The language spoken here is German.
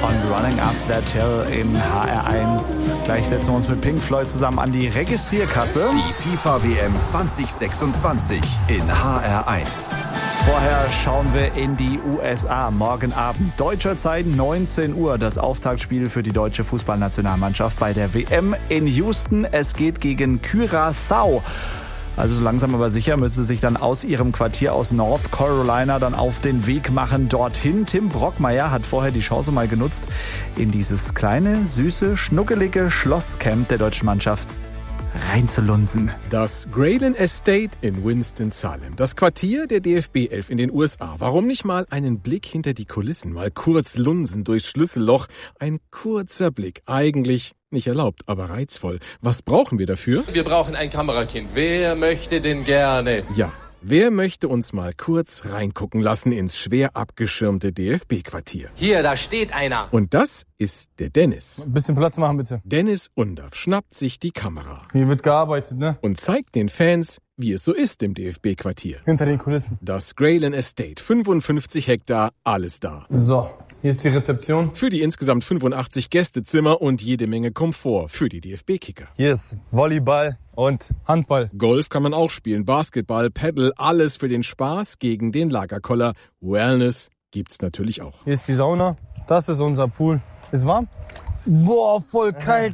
und Running Up That Hill in HR1. Gleich setzen wir uns mit Pink Floyd zusammen an die Registrierkasse. Die FIFA-WM 2026 in HR1. Vorher schauen wir in die USA. Morgen Abend, deutscher Zeit, 19 Uhr, das Auftaktspiel für die deutsche Fußballnationalmannschaft bei der WM in Houston. Es geht gegen Curaçao. Also so langsam aber sicher müsste sich dann aus ihrem Quartier aus North Carolina dann auf den Weg machen dorthin. Tim Brockmeier hat vorher die Chance mal genutzt, in dieses kleine, süße, schnuckelige Schlosscamp der deutschen Mannschaft reinzulunsen. Das Grayland Estate in Winston-Salem, das Quartier der DFB 11 in den USA. Warum nicht mal einen Blick hinter die Kulissen, mal kurz lunsen durchs Schlüsselloch. Ein kurzer Blick, eigentlich nicht erlaubt, aber reizvoll. Was brauchen wir dafür? Wir brauchen ein Kamerakind. Wer möchte denn gerne? Ja, wer möchte uns mal kurz reingucken lassen ins schwer abgeschirmte DFB-Quartier? Hier, da steht einer. Und das ist der Dennis. Ein bisschen Platz machen, bitte. Dennis Undaff schnappt sich die Kamera. Hier wird gearbeitet, ne? Und zeigt den Fans, wie es so ist im DFB-Quartier. Hinter den Kulissen. Das Grayland Estate, 55 Hektar, alles da. So, hier ist die Rezeption. Für die insgesamt 85 Gästezimmer und jede Menge Komfort für die DFB-Kicker. Hier ist Volleyball und Handball. Golf kann man auch spielen, Basketball, Paddle, alles für den Spaß gegen den Lagerkoller. Wellness gibt's natürlich auch. Hier ist die Sauna. Das ist unser Pool. Ist warm? Boah, voll kalt.